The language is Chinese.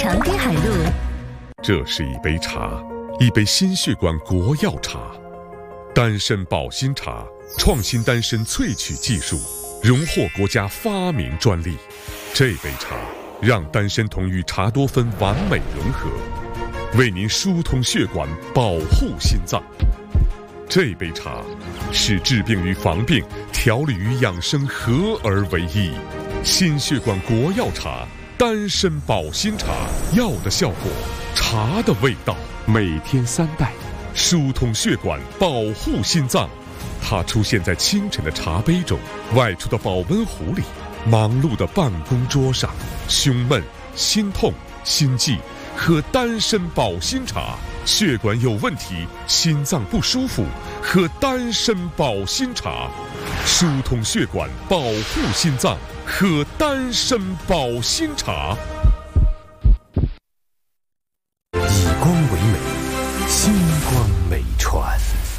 长滨海路。 这是一杯茶，一杯心血管国药茶，丹参保心茶，创新丹参萃取技术，荣获国家发明专利。这杯茶让丹参酮与茶多酚完美融合，为您疏通血管，保护心脏。这杯茶使治病与防病、调理与养生合而为一。心血管国药茶，丹参保心茶，药的效果，茶的味道。每天3袋，疏通血管，保护心脏。它出现在清晨的茶杯中，外出的保温壶里，忙碌的办公桌上。胸闷、心痛、心悸，喝丹参保心茶。血管有问题，心脏不舒服，喝丹参保心茶。疏通血管，保护心脏，喝丹参保心茶。 以光为美，星光美传。